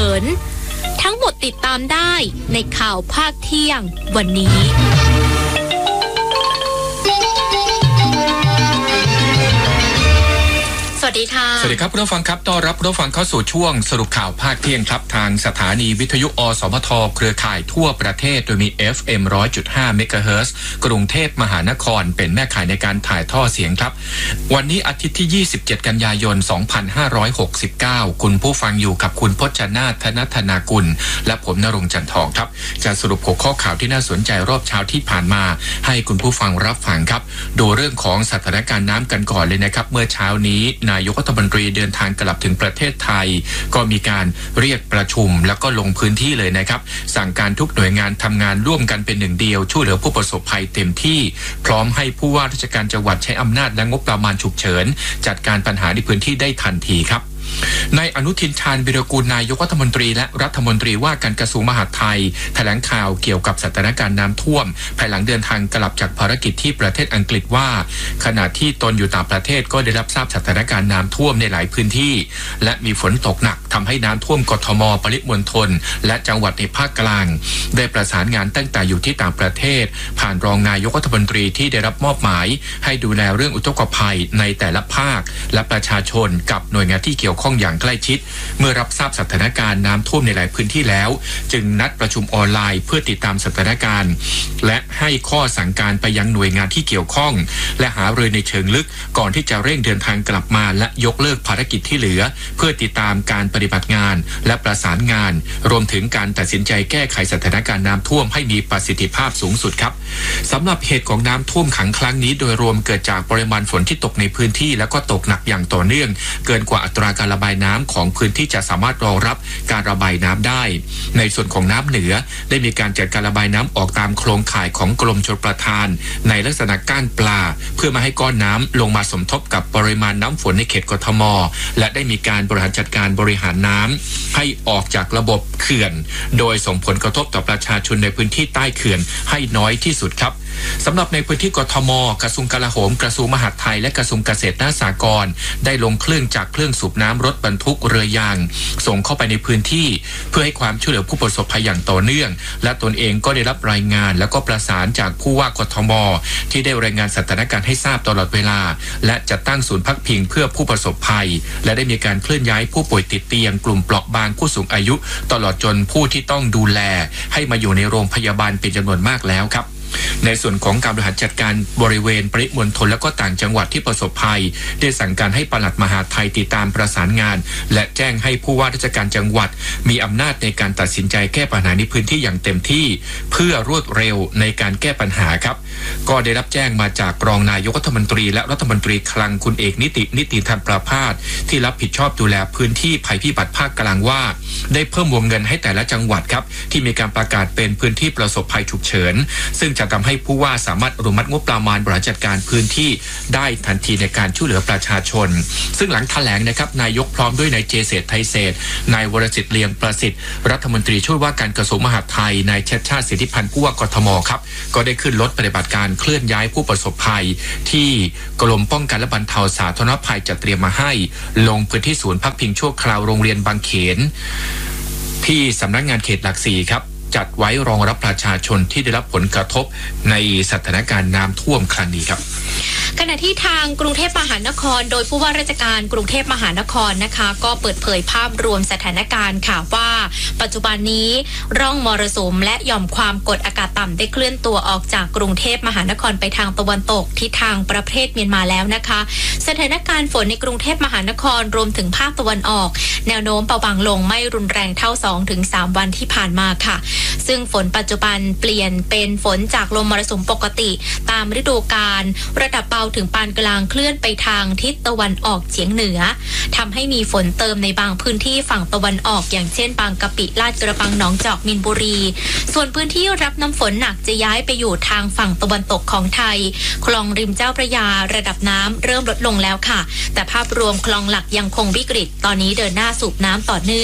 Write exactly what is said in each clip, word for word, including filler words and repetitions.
ฉินทั้งหมดติดตามได้ในข่าวภาคเที่ยงวันนี้สวัสดีค่ะสวัสดีครับผู้ฟังครับต้อนรับผู้ฟังเข้าสู่ช่วงสรุปข่าวภาคเที่ยงครับทางสถานีวิทยุอสมทเครือข่ายทั่วประเทศโดยมี เอฟ เอ็ม หนึ่งร้อยจุดห้า เมกะเฮิรตซ์กรุงเทพมหานครเป็นแม่ข่ายในการถ่ายทอดเสียงครับวันนี้อาทิตย์ที่ยี่สิบเจ็ดกันยายนสองพันห้าร้อยหกสิบเก้าคุณผู้ฟังอยู่กับคุณพจนาถ ธนธนากุลและผมณรงค์จันทองครับจะสรุปหัวข้อข่าวที่น่าสนใจรอบเช้าที่ผ่านมาให้คุณผู้ฟังรับฟังครับดูเรื่องของสถานการณ์น้ำกันก่อนเลยนะครับเมื่อเช้านี้นายกรัฐมนตรีเดินทางกลับถึงประเทศไทยก็มีการเรียกประชุมแล้วก็ลงพื้นที่เลยนะครับสั่งการทุกหน่วยงานทำงานร่วมกันเป็นหนึ่งเดียวช่วยเหลือผู้ประสบภัยเต็มที่พร้อมให้ผู้ว่าราชการจังหวัดใช้อำนาจและงบประมาณฉุกเฉินจัดการปัญหาในพื้นที่ได้ทันทีครับนายอนุทินชาญวิรากูลนายกรัฐมนตรีและรัฐมนตรีว่าการกระทรวงมหาดไทยแถลงข่าวเกี่ยวกับสถานการณ์น้ำท่วมภายหลังเดินทางกลับจากภารกิจที่ประเทศอังกฤษว่าขณะที่ตนอยู่ต่างประเทศก็ได้รับทราบสถานการณ์น้ำท่วมในหลายพื้นที่และมีฝนตกหนักทำให้น้ำท่วมกทมปริมณฑลและจังหวัดในภาคกลางได้ประสานงานตั้งแต่อยู่ที่ต่างประเทศผ่านรองนายกรัฐมนตรีที่ได้รับมอบหมายให้ดูแลเรื่องอุทกภัยในแต่ละภาคและประชาชนกับหน่วยงานที่เกี่ยวข้องอย่างใกล้ชิดเมื่อรับทราบสถานการณ์น้ำท่วมในหลายพื้นที่แล้วจึงนัดประชุมออนไลน์เพื่อติดตามสถานการณ์และให้ข้อสั่งการไปยังหน่วยงานที่เกี่ยวข้องและหารือในเชิงลึกก่อนที่จะเร่งเดินทางกลับมาและยกเลิกภารกิจที่เหลือเพื่อติดตามการปฏิบัติงานและประสานงานรวมถึงการตัดสินใจแก้ไขสถานการณ์น้ำท่วมให้มีประสิทธิภาพสูงสุดครับสำหรับเหตุของน้ำท่วมขังครั้งนี้โดยรวมเกิดจากปริมาณฝนที่ตกในพื้นที่และก็ตกหนักอย่างต่อเนื่องเกินกว่าอัตราการระบายน้ำของพื้นที่จะสามารถรองรับการระบายน้ำได้ในส่วนของน้ำเหนือได้มีการจัดการระบายน้ำออกตามโครงข่ายของกรมชลประทานในลักษณะก้านปลาเพื่อมาให้ก้อนน้ำลงมาสมทบกับปริมาณน้ำฝนในเขตกทมและได้มีการบริหารจัดการบริหารน้ำให้ออกจากระบบเขื่อนโดยส่งผลกระทบต่อประชาชนในพื้นที่ใต้เขื่อนให้น้อยที่สุดครับสำหรับในพื้นที่กทมกระทรวงกลาโหมกระทรวงมหาดไทยและกระทรวงเกษตรและสหกรณ์ได้ลงเครื่องจากเครื่องสูบน้ำรถบรรทุกเรือยางส่งเข้าไปในพื้นที่เพื่อให้ความช่วยเหลือผู้ประสบภัยอย่างต่อเนื่องและตนเองก็ได้รับรายงานแล้วก็ประสานจากผู้ว่ากทมที่ได้รายงานสถานการณ์ให้ทราบตลอดเวลาและจัดตั้งศูนย์พักพิงเพื่อผู้ประสบภัยและได้มีการเคลื่อนย้ายผู้ป่วยติดเตียงกลุ่มเปราะบางผู้สูงอายุตลอดจนผู้ที่ต้องดูแลให้มาอยู่ในโรงพยาบาลเป็นจำนวนมากแล้วครับในส่วนของการบริหารจัดการบริเวณปริมณฑลและก็ต่างจังหวัดที่ประสบภัยได้สั่งการให้ปลัดมหาดไทยติดตามประสานงานและแจ้งให้ผู้ว่าราชการจังหวัดมีอำนาจในการตัดสินใจแก้ปัญหาในพื้นที่อย่างเต็มที่เพื่อรวดเร็วในการแก้ปัญหาครับก็ได้รับแจ้งมาจากรองนายกรัฐมนตรีและรัฐมนตรีคลังคุณเอกนิตินิติธรรมประภาสที่รับผิดชอบดูแลพื้นที่ภัยพิบัติภาคกลางว่าได้เพิ่มวงเงินให้แต่ละจังหวัดครับที่มีการประกาศเป็นพื้นที่ประสบภัยฉุกเฉินซึ่งจะทำให้ผู้ว่าสามารถอนุมัติงบประมาณบริหารจัดการพื้นที่ได้ทันทีในการช่วยเหลือประชาชนซึ่งหลังแถลงนะครับนายกพร้อมด้วยนายเจเศรษฐ์ไทยเศรษฐ์นายวรสิทธิ์เลียงประสิทธิ์รัฐมนตรีช่วยว่าการกระทรวงมหาดไทยนายชัชชาติสิทธิพันธ์ผู้ว่ากทมครับก็ได้ขึ้นรถปฏิบัติการเคลื่อนย้ายผู้ประสบภัยที่กรมป้องกันและบรรเทาสาธารณภัยจัดเตรียมมาให้ลงพื้นที่ศูนย์พักพิงชั่วคราวโรงเรียนบางเขนที่สำนักงานเขตหลักสี่ครับจัดไว้รองรับประชาชนที่ได้รับผลกระทบในสถานการณ์น้ำท่วมครั้งนี้ครับขณะที่ทางกรุงเทพมหานครโดยผู้ว่าราชการกรุงเทพมหานครนะคะก็เปิดเผยภาพรวมสถานการณ์ค่ะว่าปัจจุบันนี้ร่องมรสุมและหย่อมความกดอากาศต่ำได้เคลื่อนตัวออกจากกรุงเทพมหานครไปทางตะวันตกทิศทางประเทศเมียนมาแล้วนะคะสถานการณ์ฝนในกรุงเทพมหานครรวมถึงภาคตะวันออกแนวโน้มเบาบางลงไม่รุนแรงเท่า สองถึงสาม วันที่ผ่านมาค่ะซึ่งฝนปัจจุบันเปลี่ยนเป็นฝนจากลมมรสุมปกติตามฤดูกาลระดับเบาถึงปานกลางเคลื่อนไปทางทิศตะวันออกเฉียงเหนือทำให้มีฝนเติมในบางพื้นที่ฝั่งตะวันออกอย่างเช่นบางกะปิลาดกระบังหนองจอกมินบุรีส่วนพื้นที่รับน้ำฝนหนักจะย้ายไปอยู่ทางฝั่งตะวันตกของไทยคลองริมเจ้าพระยาระดับน้ำเริ่มลดลงแล้วค่ะแต่ภาพรวมคลองหลักยังคงวิกฤตตอนนี้เดินหน้าสูบน้ำต่อเนื่อง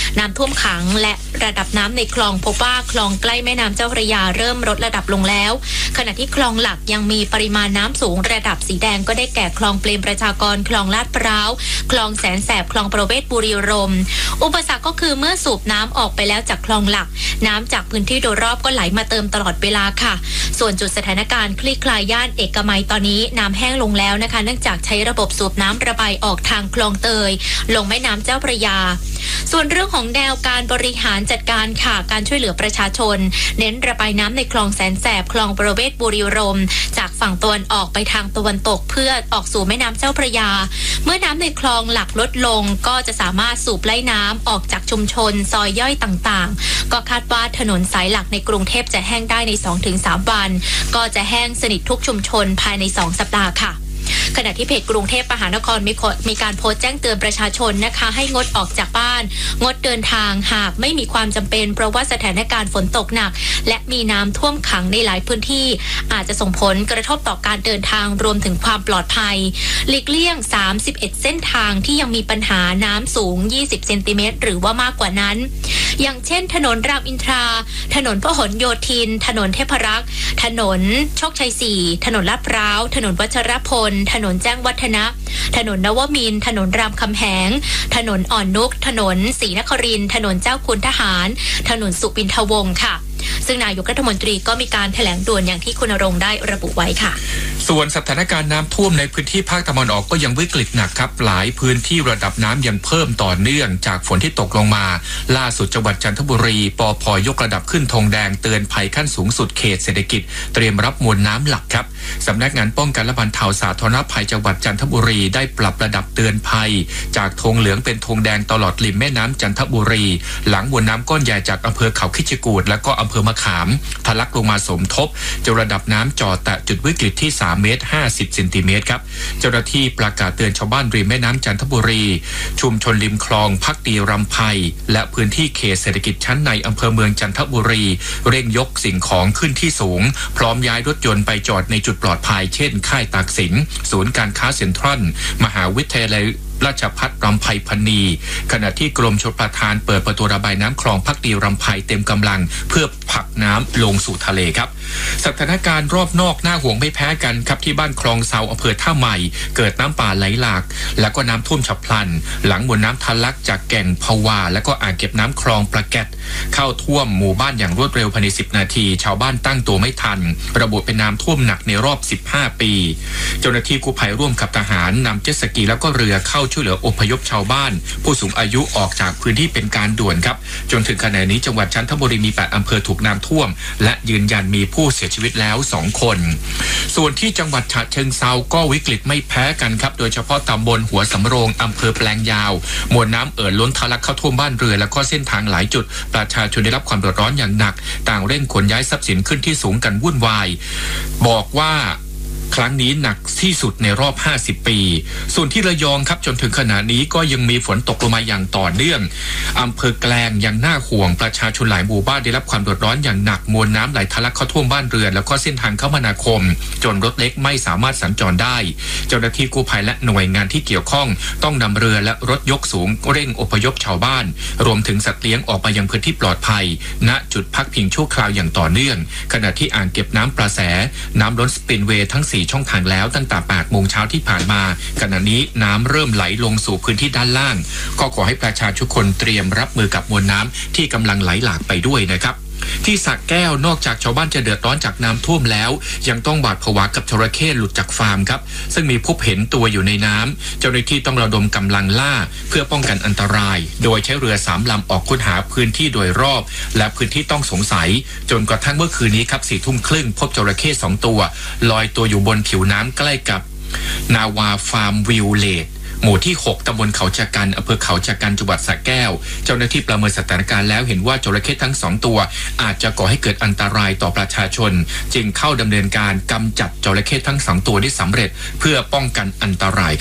น้ำท่วมขังและระดับน้ำในคลองพบว่าคลองใกล้แม่น้ำเจ้าพระยาเริ่มลดระดับลงแล้วขณะที่คลองหลักยังมีปริมาณน้ำสูงระดับสีแดงก็ได้แก่คลองเปรมประชากรคลองลาดพร้าวคลองแสนแสบคลองประเวศบุรีรมย์อุปสรรคก็คือเมื่อสูบน้ำออกไปแล้วจากคลองหลักน้ำจากพื้นที่โดยรอบก็ไหลมาเติมตลอดเวลาค่ะส่วนจุดสถานการณ์คลี่คลายย่านเอกมัยตอนนี้น้ำแห้งลงแล้วนะคะเนื่องจากใช้ระบบสูบน้ำระบายออกทางคลองเตยลงแม่น้ำเจ้าพระยาส่วนเรื่องของแนวการบริหารจัดการค่ะการช่วยเหลือประชาชนเน้นระบายน้ำในคลองแสนแสบคลองประเวศบุรีรมย์จากฝั่งตะวันออกไปทางตะวันตกเพื่อออกสู่แม่น้ำเจ้าพระยาเมื่อน้ำในคลองหลักลดลงก็จะสามารถสูบไล่น้ำออกจากชุมชนซอยย่อยต่างๆก็คาดว่าถนนสายหลักในกรุงเทพจะแห้งได้ใน สองถึงสาม วันก็จะแห้งสนิททุกชุมชนภายในสองสัปดาห์ค่ะขณะที่เพจกรุงเทพมหานครมีมีการโพสต์แจ้งเตือนประชาชนนะคะให้งดออกจากบ้านงดเดินทางหากไม่มีความจำเป็นเพราะว่าสถานการณ์ฝนตกหนักและมีน้ำท่วมขังในหลายพื้นที่อาจจะส่งผลกระทบต่อการเดินทางรวมถึงความปลอดภัยหลีกเลี่ยงสามสิบเอ็ดเส้นทางที่ยังมีปัญหาน้ำสูงยี่สิบเซนติเมตรหรือว่ามากกว่านั้นอย่างเช่นถนนรามอินทราถนนพหลโยธินถนนเทพรักษ์ถนนโชคชัยสี่ถนนลาดพร้าวถนนวัชรพลถนนแจ้งวัฒนะถนนนวมินทร์ถนนรามคำแหงถนนอ่อนนุกถนนศรีนครินทร์ถนนเจ้าคุณทหารถนนสุวินทวงศ์ค่ะซึ่งนายกรัฐมนตรีก็มีการแถลงด่วนอย่างที่คุณณรงค์ได้ระบุไว้ค่ะส่วนสถานการณ์น้ำท่วมในพื้นที่ภาคตะวันออกก็ยังวิกฤตหนักครับหลายพื้นที่ระดับน้ำยังเพิ่มต่อเนื่องจากฝนที่ตกลงมาล่าสุดจังหวัดจันทบุรีปภ.ยกระดับขึ้นธงแดงเตือนภัยขั้นสูงสุดเขตเศรษฐกิจเตรียมรับมวลน้ำหลักครับสำนักงานป้องกันและบรรเทาสาธารณภัยจังหวัดจันทบุรีได้ปรับระดับเตือนภัยจากธงเหลืองเป็นธงแดงตลอดริมแม่น้ำจันทบุรีหลังมวลน้ำก้อนใหญ่จากอำเภอเขาคิชกูฏและก็อำเภอมะขามทะลักลงมาสมทบจนระดับน้ำจ่อแตะจุดวิกฤตที่สามเมตรห้าสิบเซนติเมตรครับเจ้าหน้าที่ประกาศเตือนชาวบ้านริมแม่น้ำจันทบุรีชุมชนริมคลองพักดีรำไพและพื้นที่เขตเศรษฐกิจชั้นในอำเภอเมืองจันทบุรีเร่งยกสิ่งของขึ้นที่สูงพร้อมย้ายรถยนต์ไปจอดในจุดปลอดภัยเช่นค่ายตากสินศูนย์การค้าเซ็นทรัลมหาวิทยาลัยราชภัฏรำไพพณีขณะที่กรมชลประทานเปิดประตูระบายน้ำคลองพักดีรำไพเต็มกำลังเพื่อผลักน้ำลงสู่ทะเลครับสถานการณ์รอบนอกน่าห่วงไม่แพ้กันครับที่บ้านคลองเซาอำเภอท่าใหม่เกิดน้ำป่าไหลหลากแล้วก็น้ำท่วมฉับพลันหลังมวลน้ำทะลักจากแก่งพวาและก็อ่างเก็บน้ำคลองประแกดเข้าท่วมหมู่บ้านอย่างรวดเร็วภายในสิบนาทีชาวบ้านตั้งตัวไม่ทันระบุเป็นน้ำท่วมหนักในรอบสิบห้าปีเจ้าหน้าที่กู้ภัยร่วมกับทหารนำเจ็ตสกีแล้วก็เรือเข้าช่วยเหลืออพยพชาวบ้านผู้สูงอายุออกจากพื้นที่เป็นการด่วนครับจนถึงขณะนี้จังหวัดจันทบุรีมีแปดอำเภอถูกน้ำท่วมและยืนยันมีผู้เสียชีวิตแล้วสองคนส่วนที่จังหวัดฉะเชิงเทราก็วิกฤตไม่แพ้กันครับโดยเฉพาะตำบลหัวสำโรงอำเภอแปลงยาวมวลน้ำเอ่อล้นทะลักเข้าท่วมบ้านเรือนและก็เส้นทางหลายจุดประชาชนได้รับความเดือดร้อนอย่างหนักต่างเร่งขนย้ายทรัพย์สินขึ้นที่สูงกันวุ่นวายบอกว่าครั้งนี้หนักที่สุดในรอบห้าสิบปีส่วนที่ระยองครับจนถึงขณะนี้ก็ยังมีฝนตกลงมาอย่างต่อเนื่องอำเภอแกลงยังน่าห่วงประชาชนหลายหมู่บ้านได้รับความเดือดร้อนอย่างหนักมวลน้ำไหลทะลักเข้าท่วมบ้านเรือนแล้วก็เส้นทางคมนาคมจนรถเล็กไม่สามารถสัญจรได้เจ้าหน้าที่กู้ภัยและหน่วยงานที่เกี่ยวข้องต้องนำเรือและรถยกสูงเร่งอพยพชาวบ้านรวมถึงสัตว์เลี้ยงออกมายังพื้นที่ปลอดภัยณจุดพักพิงชั่วคราวอย่างต่อเนื่องขณะที่อ่างเก็บน้ำประแสน้ำล้นสปินเวย์ทั้งสี่ช่องทางแล้วตั้งแต่แปดโมงเช้าที่ผ่านมาขณะนี้น้ำเริ่มไหลลงสู่พื้นที่ด้านล่างก็ขอให้ประชาชนทุกคนเตรียมรับมือกับมวลน้ำที่กำลังไหลหลากไปด้วยนะครับที่สระแก้วนอกจากชาวบ้านจะเดือดร้อนจากน้ำท่วมแล้วยังต้องหวาดผวากับจระเข้หลุดจากฟาร์มครับซึ่งมีพบเห็นตัวอยู่ในน้ำเจ้าหน้าที่ต้องระดมกำลังล่าเพื่อป้องกันอันตรายโดยใช้เรือสามลำออกค้นหาพื้นที่โดยรอบและพื้นที่ต้องสงสัยจนกระทั่งเมื่อคืนนี้ครับสี่ทุ่มครึ่งพบจระเข้สองตัวลอยตัวอยู่บนผิวน้ำใกล้กับนาวาฟาร์มวิลเลจหมู่ที่หกตำบลเขาชะกันอำเภอเขาชะกันจังหวัดสระแก้วเจ้าหน้าที่ประเมินสถานการณ์แล้วเห็นว่าจระเข้ทั้งสองตัวอาจจะก่อให้เกิดอันตรายต่อประชาชนจึงเข้าดำเนินการกำจัดจระเข้ทั้งสองตัวได้สำเร็จเพื่อป้องกันอันตรายครับ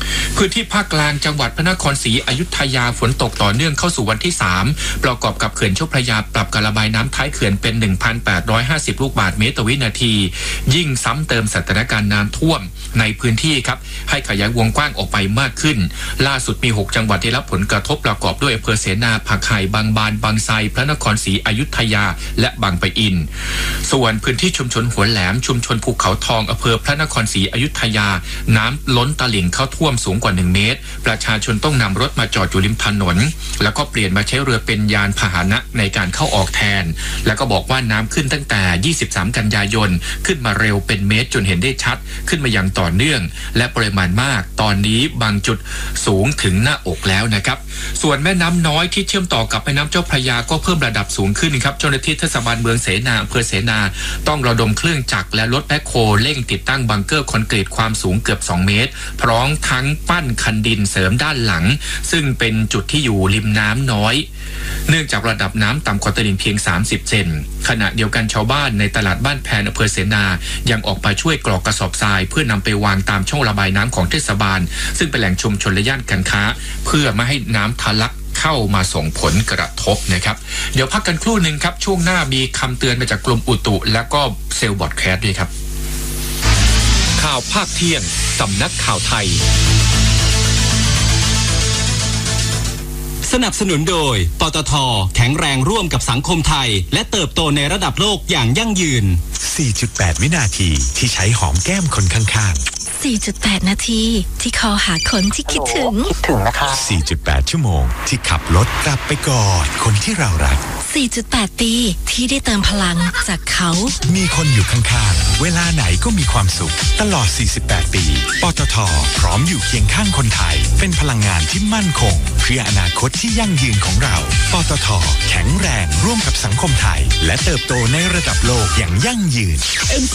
พื้นที่ภาคกลางจังหวัดพระนครศรีอยุธยาฝนตกต่อเนื่องเข้าสู่วันที่สามประกอบกับเขื่อนโชคพระยาปรับการระบายน้ำท้ายเขื่อนเป็น หนึ่งพันแปดร้อยห้าสิบ ลูกบาศก์เมตรต่อวินาทียิ่งซ้ำเติมสถานการณ์น้ำท่วมในพื้นที่ครับให้ขยายวงกว้างออกไปมากขึ้นล่าสุดมีหกจังหวัดได้รับผลกระทบประกอบด้วยอำเภอเสนาผักไห่บางบานบางไทรพระนครศรีอยุธยาและบางปะอินส่วนพื้นที่ชุมชนหัวแหลมชุมชนภูเขาทองอำเภอพระนครศรีอยุธยาน้ำล้นตลิ่งเข้าท่วมสูงกว่าหนึ่งเมตรประชาชนต้องนำรถมาจอดอยู่ริมถนนแล้วก็เปลี่ยนมาใช้เรือเป็นยานพาหนะในการเข้าออกแทนแล้วก็บอกว่าน้ำขึ้นตั้งแต่ยี่สิบสามกันยายนขึ้นมาเร็วเป็นเมตรจนเห็นได้ชัดขึ้นมาอย่างต่อเนื่องและปริมาณมากตอนนี้บางจุดสูงถึงหน้าอกแล้วนะครับส่วนแม่น้ำน้อยที่เชื่อมต่อกับแม่น้ำเจ้าพระยาก็เพิ่มระดับสูงขึ้นครับเจ้าหน้าที่เทศบาลเมืองเสนาอำเภอเสนาต้องระดมเครื่องจักรและรถแบ็คโฮเร่งติดตั้งบังเกอร์คอนกรีตความสูงเกือบสองเมตรพร้อมทั้งปั้นคันดินเสริมด้านหลังซึ่งเป็นจุดที่อยู่ริมน้ำน้อยเนื่องจากระดับน้ำต่ำกว่าตลิ่งเพียงสามสิบเซนขณะเดียวกันชาวบ้านในตลาดบ้านแพนอำเภอเสนายังออกมาช่วยกรอกกระสอบทรายเพื่อนำไปวางตามช่องระบายน้ำของเทศบาลซึ่งเป็นแหล่งชุมชนและย่านการค้าเพื่อไม่ให้น้ำทะลักเข้ามาส่งผลกระทบนะครับเดี๋ยวพักกันครู่หนึ่งครับช่วงหน้ามีคำเตือนมาจากกรมอุตุและก็เซลล์บอดแคสต์ด้วยครับข่าวภาคเที่ยงสำนักข่าวไทยสนับสนุนโดยปตท.แข็งแรงร่วมกับสังคมไทยและเติบโตในระดับโลกอย่างยั่งยืนสี่จุดแปด วินาทีที่ใช้หอมแก้มคนข้างๆ สี่จุดแปด นาทีที่คอหาคนที่คิดถึงคิดถึงนะคะสี่จุดแปด ชั่วโมงที่ขับรถกลับไปกอดคนที่เรารักสี่จุดแปด ปีที่ได้เติมพลังจากเขามีคนอยู่ข้างๆเวลาไหนก็มีความสุขตลอดสี่สิบแปดปีปตท.พร้อมอยู่เคียงข้างคนไทยเป็นพลังงานที่มั่นคงเพื่ออนาคตที่ยั่งยืนของเราปตท.แข็งแรงร่วมกับสังคมไทยและเติบโตในระดับโลกอย่างยั่งยืน